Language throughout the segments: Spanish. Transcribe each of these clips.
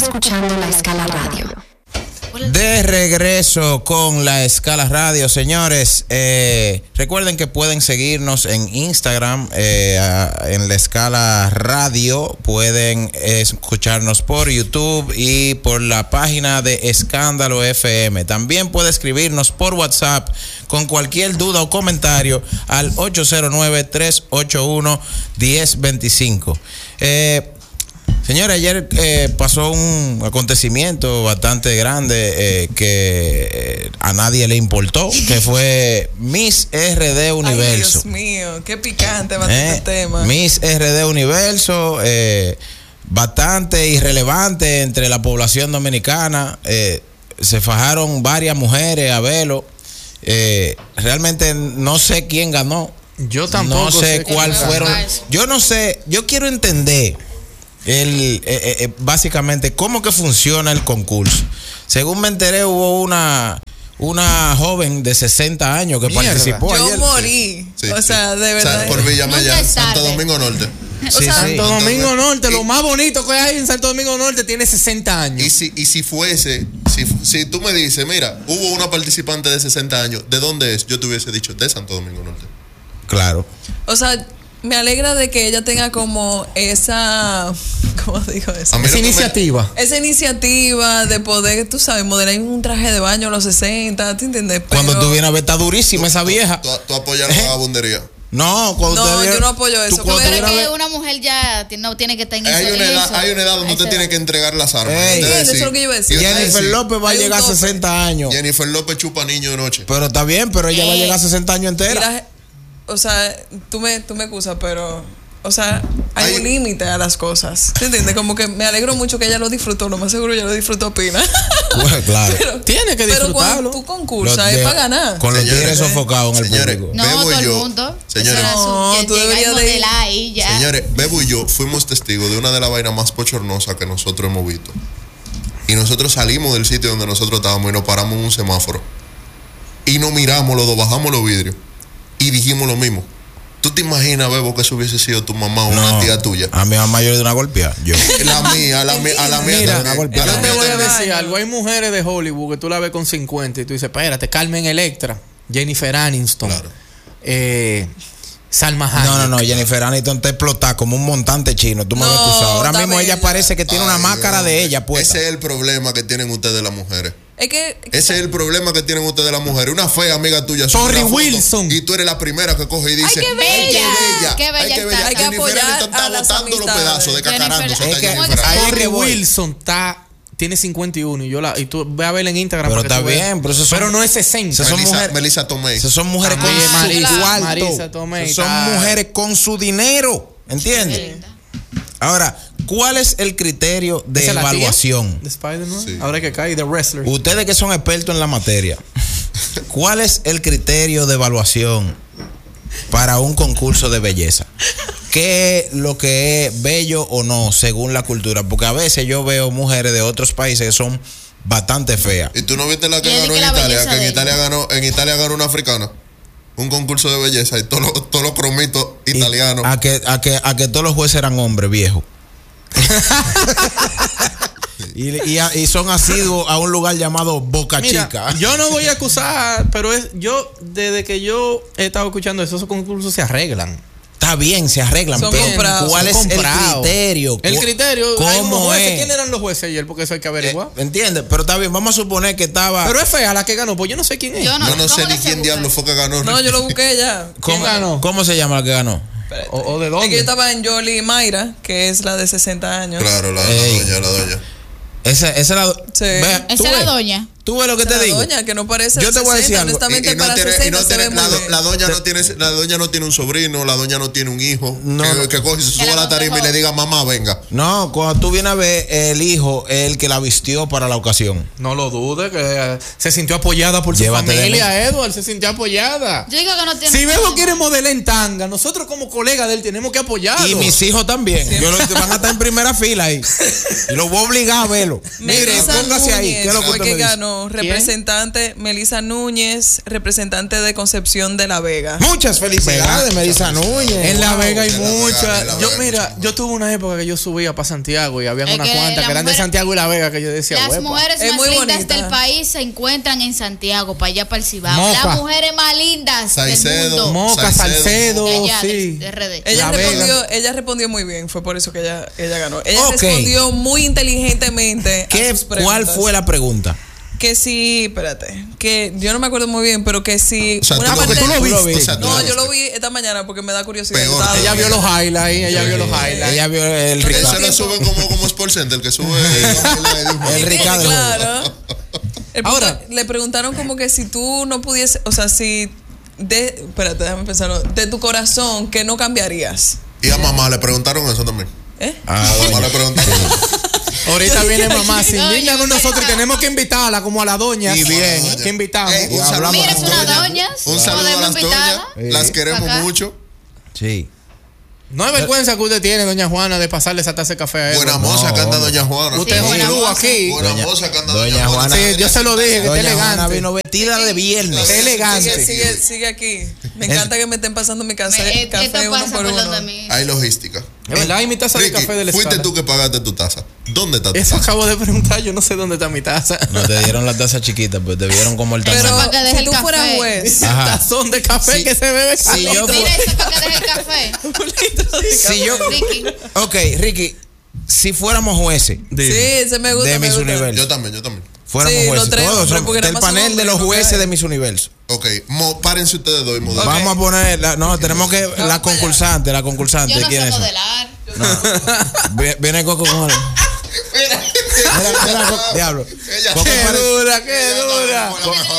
escuchando La Escala Radio. De regreso con La Escala Radio, señores. Recuerden que pueden seguirnos en Instagram, en La Escala Radio. Pueden escucharnos por YouTube y por la página de Escándalo FM. También puede escribirnos por WhatsApp con cualquier duda o comentario al 809-381-1025. Señores, ayer pasó un acontecimiento bastante grande que a nadie le importó, que fue Miss RD Universo. Ay, Dios mío, qué picante va a ser este tema. Miss RD Universo, bastante irrelevante entre la población dominicana. Se fajaron varias mujeres a verlo. Realmente no sé quién ganó. Yo tampoco no sé cuál fueron. Yo no sé, yo quiero entender básicamente cómo que funciona el concurso. Según me enteré, hubo una joven de 60 años que participó ayer. Yo morí. Sí, o sea, de verdad. O sea, por Villamella, Santo Domingo Norte. O sea, Santo Domingo Norte, lo más bonito que hay en Santo Domingo Norte, tiene 60 años. Y si fuese, si tú me dices, mira, hubo una participante de 60 años, ¿de dónde es? Yo te hubiese dicho, de Santo Domingo Norte. Claro. O sea, me alegra de que ella tenga como esa, ¿cómo digo eso? Esa iniciativa. Esa iniciativa de poder, tú sabes, modelar un traje de baño a los 60, ¿te entiendes? Pero Cuando tú vienes a ver, está durísima esa vieja. Tú apoyas la vagabundería. No, cuando yo no apoyo eso. Pero es que una mujer ya no tiene que estar en Hay una edad donde usted tiene que entregar las armas. Eso es lo que yo iba a decir. Jennifer López va a llegar a 60 años. Jennifer López chupa niño de noche. Pero está bien, pero ella va a llegar a 60 años entera. O sea, tú me excusas, pero, o sea, hay un límite a las cosas. ¿Te entiendes? Como que me alegro mucho que ella lo disfrutó. Lo más seguro ella lo disfrutó, Pina. Bueno, claro. Tiene que disfrutarlo. Pero cuando tú concursas es para ganar. Con los tigres sofocados en el público. No, Bebo todo y el yo, mundo. señores, tú deberías de ir. Ahí ya. Señores, Bebo y yo fuimos testigos de una de las vainas más pochornosas que nosotros hemos visto. Y nosotros salimos del sitio donde nosotros estábamos y nos paramos en un semáforo. Y nos miramos los dos, bajamos los vidrios y dijimos lo mismo. ¿Tú te imaginas, Bebo, que eso hubiese sido tu mamá o una tía tuya? A mi mamá yo le di una golpeada. La mía. Mira, también. yo te voy a decir algo. Hay mujeres de Hollywood que tú la ves con 50 y tú dices, espérate, Carmen Electra, Jennifer Aniston, Claro. Salma Hayek. No, Jennifer Aniston te explota como un montante chino. Tú me has excusado. Ahora mismo ella parece que tiene una máscara de ella puesta. Ese es el problema que tienen ustedes las mujeres. Es que Ese es el problema que tienen ustedes las mujeres. Una fea amiga tuya. Torri sube una foto Wilson. Y tú eres la primera que coge y dice: ¡Ay, qué bella! ¡Qué bella está! Hay que Jennifer apoyar Aniston está a las botando los amistades. pedazos de cacarándose. Jennifer- Está Es que- Jennifer Aniston. Torri Wilson tiene 51 y tú ve a verla en Instagram. Pero para que está tú veas. bien, pero eso son- pero no es 60. Esas son mujeres. Melissa Tomei. Esas son mujeres con También su Marisa cuarto. Tomei, Son está. mujeres con su dinero. ¿Entiendes? Ahora, ¿cuál es el criterio de ¿Esa es la tía evaluación? de Spider-Man. Sí. Ahora que cae, The Wrestler. Ustedes que son expertos en la materia, ¿cuál es el criterio de evaluación para un concurso de belleza? ¿Qué es lo que es bello o no según la cultura? Porque a veces yo veo mujeres de otros países que son bastante feas. ¿Y tú no viste la que Yo ganó dije en la Italia? belleza Que de en Italia ganó una africana. Un concurso de belleza y todos los cromitos italianos. A que todos los jueces eran hombres viejos. y son asiduos a un lugar llamado Boca Mira, Chica. yo no voy a acusar, pero desde que yo he estado escuchando eso, esos concursos se arreglan. Está bien, se arreglan, Son pero comprados, ¿cuál son es comprados. el criterio? El criterio, hay unos ¿Cómo jueces. es? ¿Quiénes eran los jueces ayer? Porque eso hay que averiguar. ¿Entiendes? Pero está bien, vamos a suponer que estaba... Pero es fea la que ganó, pues yo no sé quién es. Yo Yo no sé ¿cómo ni que quién se diablo busca? fue que ganó. no, yo lo busqué ya. ¿Quién ganó? ¿Cómo se llama la que ganó? ¿O de Es dónde? que yo estaba en Jolie Mayra, que es la de 60 años. Claro, la Ey. doña. Esa es la... Sí. Vea, Esa ¿tú es la ves? doña. ¿Tú ves lo que Esa te digo? doña que no parece Yo te voy a decir 60, algo. honestamente, Y no para tiene, 60 se ve muy la bien. doña no tiene un sobrino, la doña no tiene un hijo. No, que coge y se sube a la tarima y le diga, mamá, venga. No, cuando tú vienes a ver el hijo, el que la vistió para la ocasión. No lo dudes, que se sintió apoyada por su Llévate de familia, Edward, se sintió apoyada. Yo digo que no tiene. Si Bebo quiere modelar en tanga, nosotros como colegas de él tenemos que apoyarlo. Y mis hijos también. Van a estar en primera fila ahí. Y los voy a obligar a verlo. Mire, Melissa póngase ahí. Núñez ¿Qué es lo que fue usted que me dice? ganó ganó representante Melissa Núñez, representante de Concepción de la Vega. Muchas felicidades, Melissa Núñez. En La Wow. Vega hay En La Vega, muchas. en La Yo, Vega hay mira, muchas. yo tuve una época que yo subía para Santiago y había Es unas que cuantas las que eran de mujeres- Santiago y La Vega que yo decía, Las "Huepa". mujeres Es más muy lindas bonita. del país se encuentran en Santiago, para allá para el Cibao. Moca. Las mujeres más lindas del Salcedo. mundo. Moca, Salcedo, De allá, sí. de RD. Ella La ella respondió muy bien, fue por eso que ella ganó. Ella Ok. respondió muy inteligentemente a sus ¿Cuál preguntas. fue la pregunta? Que sí, espérate, que yo no me acuerdo muy bien, pero que sí. O sea, una tú parte- tú lo viste. O sea, tú No, lo yo lo viste. vi esta mañana porque me da curiosidad. Peor. Estaba Ella vio durmiendo. los highlights, ella vio los highlights. Ella vio el Pero Ricardo. Eso lo suben como Sports Center, que sube El Ricardo. Claro. El punto- Ahora- le preguntaron como que si tú no pudiese, o sea, si espérate, déjame pensarlo, de tu corazón, ¿qué no cambiarías? Y a mamá le preguntaron eso también. ¿Eh? Ah, A mamá le preguntaron. Ahorita viene mamá, se No, indigna yo con no nosotros y sé. tenemos que invitarla como a la doña. Y bien. Que invitamos. Un saludo Mira, a es las una doñas. doña. Un saludo a Podemos las doñas. invitarla. Las queremos Acá. mucho. Sí. No es vergüenza que usted tiene, doña Juana, de pasarle esa taza de café a él. Buena ¿no? moza que anda doña Juana. Usted es un buena luz moza. aquí. Buena Doña- moza que anda doña Juana. Sí, yo se lo dije, que está Doña Juana elegante. vino vestida de viernes. Está elegante. Sigue aquí. Me encanta que me estén pasando mi café Esto uno pasa por por uno. donde mí. Hay logística. Es verdad, hay mi taza de Ricky, café del fuiste Escala. tú que pagaste tu taza. ¿Dónde está tu Eso taza? acabo de preguntar, yo no sé dónde está mi taza. No te dieron la taza chiquita, pues te vieron como el Pero tamaño. para que deje si el tú café. fueras juez, Ajá. Tazón de café Sí. que se bebe. Si yo, Mira eso para que deje el café. si yo, Ricky. ok, Ricky, si fuéramos jueces sí, se me gusta. de me Miss gusta. Universo, Yo también. fuéramos Sí, jueces, los tres todos hombres, somos porque nada del más son panel de hombres los lo que jueces hay. de Miss Universo. Ok, párense ustedes dos y modelen. Vamos a poner, no, tenemos que, para la concursante, Yo no ¿quién sé es? modelar. Viene Coco con el... Mira, Coco, diablo. Ella- Coco Qué parece- dura, qué dura.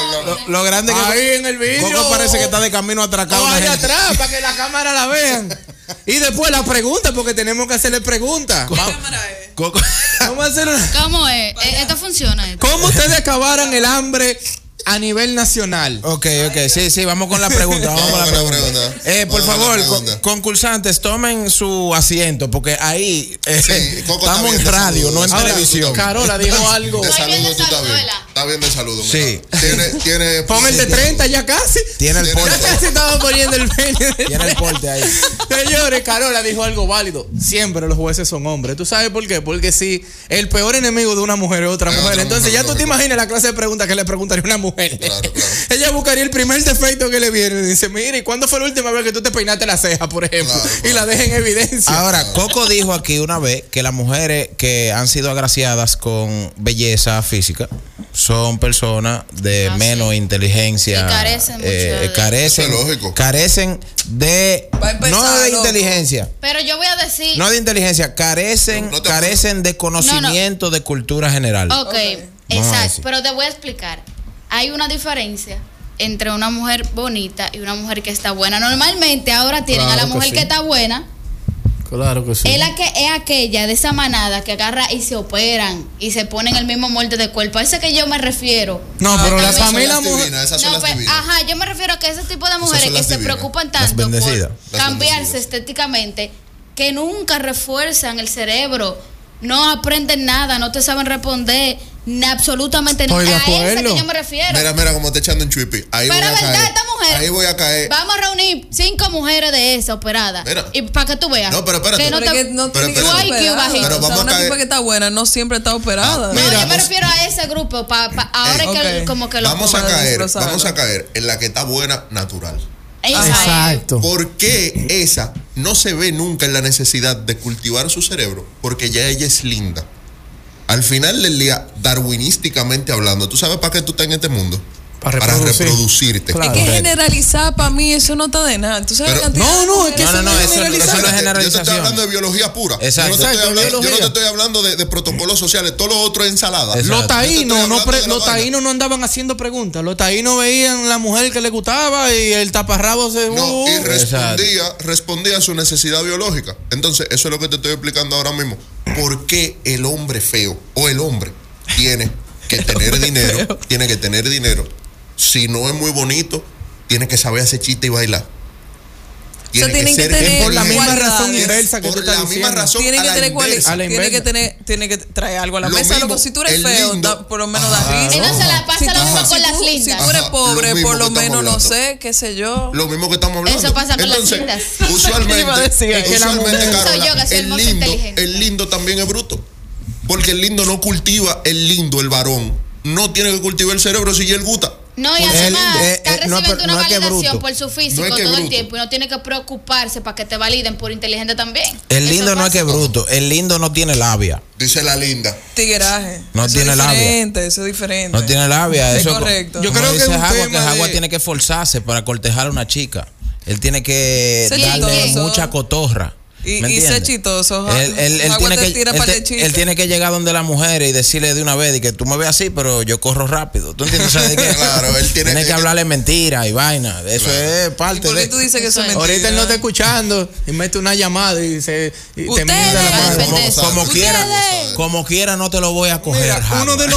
lo grande que Ahí en el vídeo. Coco parece que está de camino a atracar a O una allá gente. atrás, para que la cámara la vean. Y después la pregunta, porque tenemos que hacerle preguntas. ¿Qué cámara es? Coco. Vamos a hacer una... ¿Cómo es? Esto funciona. ¿Cómo ustedes acabaran el hambre a nivel nacional? Ok, sí, vamos con la pregunta. Vamos con la pregunta. Por Vamos con la favor, pregunta. concursantes, tomen su asiento, porque ahí Sí, Coco está estamos bien en de radio, salud. no en Ahora, televisión. Carola dijo algo. De Está bien saludo de tú estás salud, bien. ¿verdad? Está bien de saludo. Sí. mira. Tiene Pon el de 30 ya casi. Tiene el Ya porte. casi estaba poniendo el peine. Tiene el porte ahí. Señores, Carola dijo algo válido. Siempre los jueces son hombres. ¿Tú sabes por qué? Porque si el peor enemigo de una mujer es otra Es mujer, otra entonces mujer, ya tú te lógico. imaginas la clase de preguntas que le preguntaría una mujer. Claro. Ella buscaría el primer defecto que le viene y dice, mira, ¿y cuándo fue la última vez que tú te peinaste la ceja, por ejemplo? Claro. Y la deja en evidencia. Ahora, Coco dijo aquí una vez que las mujeres que han sido agraciadas con belleza física son personas de menos inteligencia. Y carecen mucho de- carecen, Eso es lógico. carecen de Va a empezar, no de loco. inteligencia. Pero yo voy a decir. No de inteligencia, carecen, No te carecen de conocimiento de cultura general. Ok, Vamos a exacto. decir. Pero te voy a explicar. Hay una diferencia entre una mujer bonita y una mujer que está buena. Normalmente ahora tienen Claro a la que mujer sí. que está buena. Claro que sí. Es aquella de esa manada que agarra y se operan y se ponen el mismo molde de cuerpo. A ese que yo me refiero. No, pero la Esas son familia las mujer. divinas, esas son No, las pues, divinas. ajá, yo me refiero a que ese tipo de mujeres son que las se divinas. preocupan Las tanto bendecidas. por Las cambiarse bendecidas. estéticamente que nunca refuerzan el cerebro, no aprenden nada, no te saben responder absolutamente nada. Estoy de A ese acuerdo. que yo me refiero. Mira como te echando un chuipi. Ahí Pero voy a verdad, caer. esta mujer. Ahí voy a caer. Vamos a reunir 5 mujeres de esas operadas. Mira. Y para que tú veas. No, pero espérate. Que no Pero te- es que no Pero tiene que espérate. ser Tu IQ operada. bajito. Pero O sea, vamos a una caer- tipa que está buena no siempre está operada. No, Mira, yo me vos- refiero a ese grupo. Ahora Ey. es que Ok. como que lo Vamos a para caer desglosarlo. en la que está buena natural. Exacto. ¿Por qué esa no se ve nunca en la necesidad de cultivar su cerebro? Porque ya ella es linda. Al final del día, darwinísticamente hablando, ¿tú sabes para qué tú estás en este mundo? Para reproducir. reproducirte. Claro. Es que generalizar para mí eso no está de nada. ¿Tú sabes Pero- la cantidad No, de no, es mujeres? que eso no es eso no es Yo te estoy generalización. hablando de biología pura. Exacto. Yo no te estoy hablando, yo no te Biología. estoy hablando de protocolos sociales. Todo lo otro es ensalada. Exacto. Los Yo te estoy taínos hablando de la los vaina. taínos no andaban haciendo preguntas. Los taínos veían la mujer que le gustaba y el taparrabo se. No, y Exacto. respondía a su necesidad biológica. Entonces, eso es lo que te estoy explicando ahora mismo. ¿Por qué el hombre feo o el hombre tiene que tener dinero? Tiene que tener dinero. Si no es muy bonito, tiene que saber hacer chiste y bailar. Tiene tienen que ser tener por la misma cualidades. razón inversa que Por tú estás la misma diciendo. razón. Tiene a que la tener inversa. A la tiene que traer algo a la Lo mesa. mismo, Loco, si tú eres el feo, lindo- por lo menos da Ajá. risa. Entonces la pasa lo mismo con las Si lindas. tú eres Ajá, pobre, lo mismo por lo que estamos menos, no hablando. sé, qué sé yo. Lo mismo que estamos hablando. Eso pasa con las Entonces, lindas. Usualmente, Iba a decir, es que la usualmente, mujer- Carola, Soy yo que soy hermosa e inteligente. el lindo también es bruto. Porque el lindo no cultiva el lindo, el varón. No tiene que cultivar el cerebro si ya él gusta. No, y Porque además está no, recibiendo una no es que validación bruto. por su físico No es que todo el bruto. tiempo y no tiene que preocuparse para que te validen por inteligente también. El Eso lindo no es pasa. que bruto, el lindo no tiene labia. Dice la linda. Tigueraje. No Eso tiene es labia. diferente, eso es diferente. No tiene labia. Es Eso, correcto. Yo como creo que dice es un Jagua, tema Jagua de- tiene que esforzarse para cortejar a una chica. Él tiene que Ser darle chistoso. mucha cotorra. Y ¿Me ser entiendes? chistoso. Él Jagua tiene te que, tira par de chistes. él tiene que llegar donde la mujer y decirle de una vez y que tú me ves así, pero yo corro rápido. ¿Tú entiendes? O sea, de que Claro, él tiene que hablarle mentira y vaina. Eso Claro. es ¿Y parte por qué de. tú dices que eso es Eso mentira? Ahorita él no está escuchando y mete una llamada y te Ustedes miente la van a madre. defender eso. Como Ustedes. quiera, no te lo voy a coger. Mira, Jagua. uno de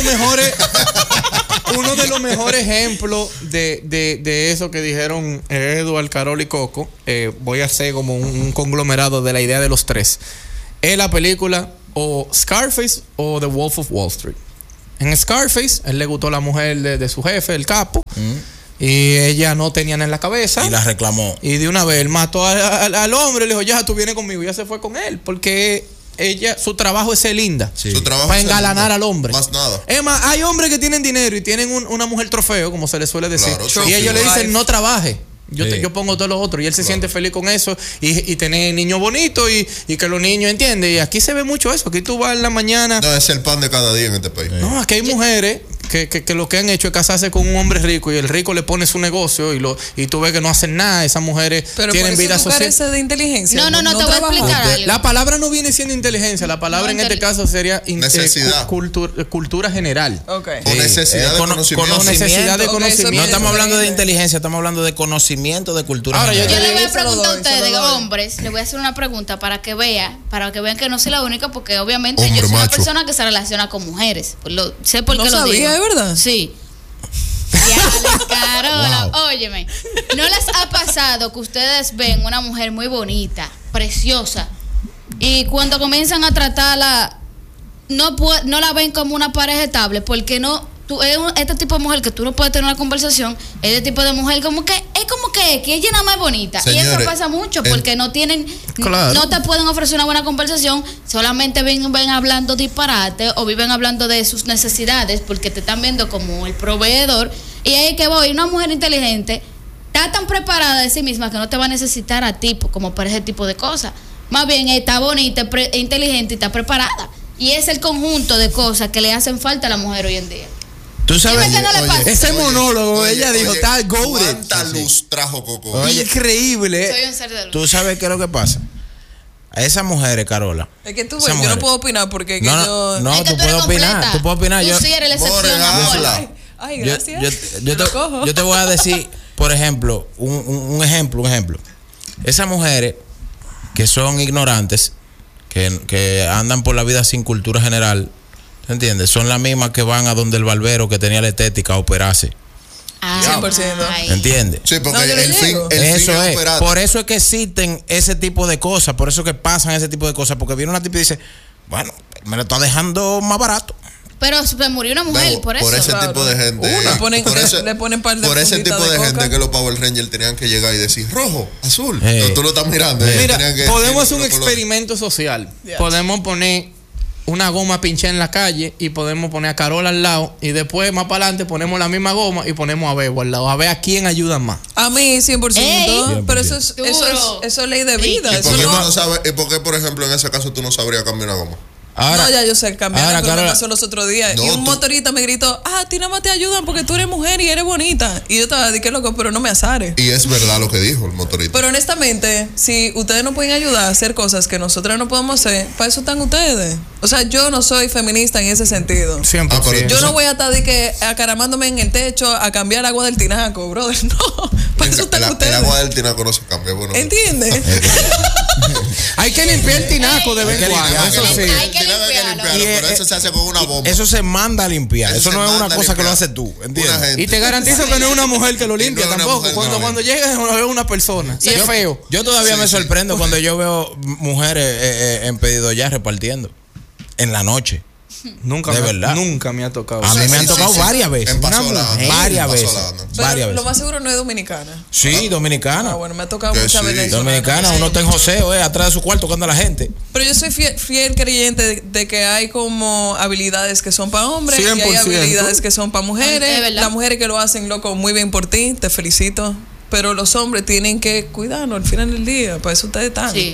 los mejores ejemplos de eso que dijeron Edward, Carol y Coco, voy a hacer como un conglomerado de la idea de los tres. Es la película o Scarface o The Wolf of Wall Street. En Scarface, él le gustó la mujer de su jefe, el capo, y ella no tenía nada en la cabeza. Y la reclamó. Y de una vez él mató al hombre, le dijo, ya, tú vienes conmigo. Y ya se fue con él, porque su trabajo es ser linda. Sí. Su trabajo Para es engalanar linda. al hombre. Más nada. Es más, hay hombres que tienen dinero y tienen una mujer trofeo, como se le suele decir. Claro, y ellos le trophy dicen, wife. no trabaje. Sí. Yo pongo todo lo otro. Y él se siente feliz con eso. Y tener niños bonitos y que los niños entienden. Y aquí se ve mucho eso. Aquí tú vas en la mañana. No, es el pan de cada día en este país. No, aquí hay mujeres que lo que han hecho es casarse con un hombre rico y el rico le pone su negocio y tú ves que no hacen nada. Esas mujeres Pero tienen por eso vida tú social. careces de inteligencia. No, te voy a trabajas. explicar algo. La palabra no viene siendo inteligencia, la palabra No, en este caso sería Necesidad. cultura general. Ok. Con necesidad de conocimiento. Con necesidad de Ok, conocimiento. No estamos hablando de diferente. inteligencia, estamos hablando de conocimiento de cultura. Ahora, general. Yo le voy a Se lo preguntar a doy, se lo ustedes, doy. hombres, le voy a hacer una pregunta para que vean que no soy la única, porque obviamente Hombre yo soy una macho. persona que se relaciona con mujeres. Sé por No qué lo sabía, digo. ¿es verdad? Sí. Ya, Carola, óyeme, ¿no les ha pasado que ustedes ven una mujer muy bonita, preciosa, y cuando comienzan a tratarla, no la ven como una pareja estable? Porque no, este tipo de mujer que tú no puedes tener una conversación, es de tipo de mujer como que ella es nada más bonita. Y eso Señores, pasa mucho porque no tienen, Claro. no te pueden ofrecer una buena conversación, solamente ven hablando disparate o viven hablando de sus necesidades porque te están viendo como el proveedor. Y ahí que voy, una mujer inteligente está tan preparada de sí misma que no te va a necesitar a ti como para ese tipo de cosas. Más bien está bonita, inteligente y está preparada. Y es el conjunto de cosas que le hacen falta a la mujer hoy en día. Tú sabes. Dime que no le pasa. Ese monólogo, ella dijo, está goated. ¿Cuánta luz trajo Coco? Oye, Increíble. Soy un ser de luz. Tú sabes qué es lo que pasa. A esas mujeres, Carola. Es que tú Esas ves, yo no mujeres. puedo opinar porque es que No, yo. no, Es que tú tú eres puedes opinar. completa. Tú puedes opinar. Tú sí eres la excepción, More, amor. hazla. Ay, Yo, gracias. yo lo cojo. te voy a decir, por ejemplo, un ejemplo. Esas mujeres que son ignorantes, que andan por la vida sin cultura general, ¿te entiendes? Son las mismas que van a donde el barbero que tenía la estética a operarse. Ay, 100%. ay. ¿Entiendes? Sí, porque No, yo le el fin llego. Eso es. operarte. Por eso es que existen ese tipo de cosas. Por eso es que pasan ese tipo de cosas. Porque viene una tipa y dice, bueno, me lo está dejando más barato. Pero se murió una mujer Vamos, por eso. ese Claro. tipo de gente. Le ponen- por ese- le ponen par de por ese funditas tipo de de coca. gente que los Power Rangers tenían que llegar y decir rojo, azul. Hey. Entonces tú lo estás mirando. ellos Mira, tenían que podemos decir hacer un los colores. experimento social. Yes. Podemos poner una goma pinchada en la calle y podemos poner a Carola al lado y después más para adelante ponemos la misma goma y ponemos a Bebo al lado. A ver a quién ayuda más. A mí 100%. Ey. Pero eso es Duro. ley de vida. ¿Y Eso por qué tú no. no sabes? ¿Y por qué, por ejemplo, en ese caso tú no sabrías cambiar una goma? Ahora, No, ya yo sé cambiar, ahora, pero me Carola, pasó los otros días. No, y un tú- motorista me gritó, a ti nada más te ayudan porque tú eres mujer y eres bonita. Y yo estaba, di que loco, pero no me azares. Y es verdad lo que dijo el motorista. Pero honestamente, si ustedes no pueden ayudar a hacer cosas que nosotras no podemos hacer, para eso están ustedes. O sea, yo no soy feminista en ese sentido. 100%. pero Yo no voy a estar de que acaramándome en el techo a cambiar el agua del tinaco, brother. No, para eso están el ustedes. agua del tinaco no se cambia. Bueno, ¿Entiendes? Hay que limpiar el tinaco de vez en cuando. Eso sí. Hay que limpiarlo. Pero eso se hace con una bomba. Eso se manda a limpiar. Eso se no es una manda a cosa que lo limpiar. haces tú, Una ¿entiendes? gente. Y te garantizo que no es una mujer que lo limpia Y no es una tampoco. mujer, Cuando, no. cuando llega es una persona. Y es feo. Yo todavía Sí, me sí. sorprendo cuando yo veo mujeres en pedido ya repartiendo en la noche. Nunca, De verdad. nunca me ha tocado. A mí me han Sí, tocado sí. varias veces. En Una Pasolana. mujer. En Varias veces. Pasolana. Pero Varias lo veces. más seguro no es dominicana. Sí, dominicana. Ah, bueno, me ha tocado Que muchas sí. veces. Dominicana, uno está en joseo, atrás de su cuarto tocando a la gente. Pero yo soy fiel creyente de que hay como habilidades que son para hombres y hay 100%. habilidades que son para Es mujeres. verdad. Las mujeres que lo hacen, loco, muy bien por ti, te felicito. Pero los hombres tienen que cuidarnos al final del día. Para eso ustedes están. Sí.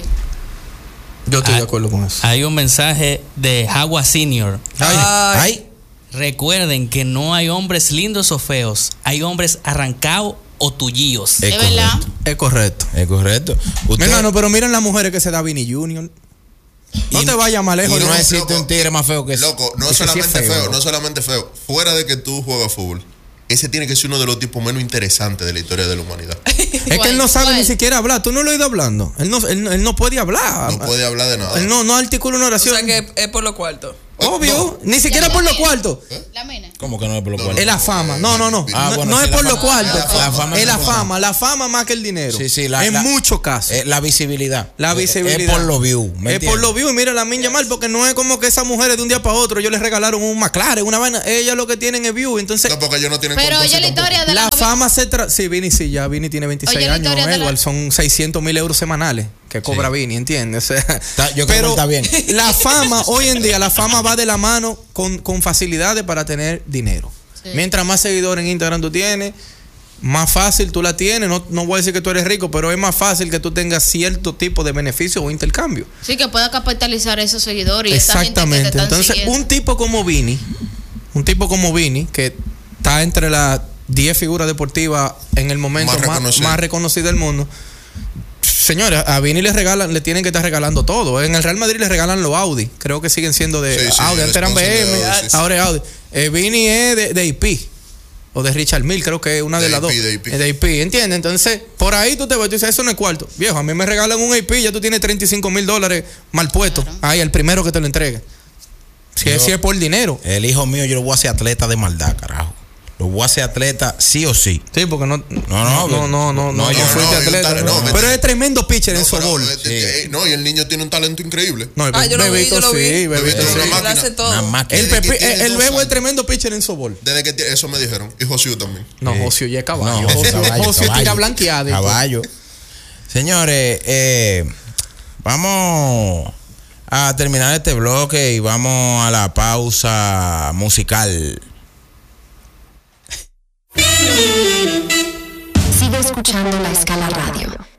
Yo estoy de acuerdo con eso. Hay un mensaje de Jagua Senior. Ay, Recuerden que no hay hombres lindos o feos. Hay hombres arrancados o tullíos. Es verdad. Es correcto. Es correcto. Usted, Venga, no, pero miren las mujeres que se da Vini Junior. No te vayas más lejos. y no no. existe loco, un tigre más feo que ese. Loco, no Ese sí solamente es feo, feo, loco. no solamente feo. Fuera de que tú juegas fútbol, ese tiene que ser uno de los tipos menos interesantes de la historia de la humanidad. Es que él no sabe ¿Cuál? ni siquiera hablar. Tú no lo has ido hablando. Él no puede hablar. No puede hablar de nada. Él no articula una O oración. sea que es por los cuartos. Obvio. Ni siquiera Ya, por los ya. cuartos. La mina. ¿Cómo que no es por lo No, cual? Es la fama. No. Ah, No, bueno, no sí, es la por los fama. cuartos. La fama Es es la importante. fama. La fama más que el dinero. Sí, En muchos casos. La visibilidad. La visibilidad. Es por los views. Es por los views. Mira la Minja Mal, porque no es como que esas mujeres de un día para otro ellos les regalaron un McLaren, una vaina. Ellas lo que tienen es view. Entonces, No, porque ellos no tienen Pero concurso oye la tampoco. historia de la novia- fama se Sí, Vini sí, ya Vini tiene 26 Oye, la años. historia de la- Edward, son 600,000 euros semanales que cobra Sí. Vini, ¿entiendes? O sea, Yo creo que está bien. La fama, hoy en día, la fama va de la mano con facilidades para tener dinero. Sí. Mientras más seguidores en Instagram tú tienes, más fácil tú la tienes. No voy a decir que tú eres rico, pero es más fácil que tú tengas cierto tipo de beneficio o intercambio. Sí, que pueda capitalizar esos seguidores y esa gente que te Exactamente. están Entonces, siguiendo. un tipo como Vini, que está entre las 10 figuras deportivas en el momento Más reconocido. más reconocido del mundo. Señores, a Vini le tienen que estar regalando todo. En el Real Madrid le regalan los Audi. Creo que siguen siendo de Sí, sí, Audi. el Antes eran sponsor de BM, Audi, sí, sí. ahora es Audi. Vini es de IP. O de Richard Mille, creo que es una de De las IP, dos. de IP. Es de IP, ¿entiendes? Entonces, por ahí tú te vas y dices, eso no es cuarto. Viejo, a mí me regalan un IP, ya tú tienes $35,000 mal puesto. Claro. Ahí, el primero que te lo entregue. Si es por dinero. El hijo mío, yo lo voy a hacer atleta de maldad, carajo. Lo voy a hacer atleta sí o sí. Sí, porque no No, yo yo fuiste no, atleta. no, No, no, pero es tremendo pitcher No, en pero, sobol. no, y el niño tiene un talento increíble. No, el Yo lo vi, Bebito yo lo vi. sí, Bebito Bebito es sí. una Él máquina. hace todo. Nada más que. Desde que tiene El 2 Bebo es años. tremendo pitcher en sobol. Desde que eso me dijeron. Y José también. No, Sí. Josio ya es caballo. No, Josio tira blanqueada. Caballo. Señores, vamos a terminar este bloque y vamos a la pausa musical. Sigue escuchando La Escala Radio.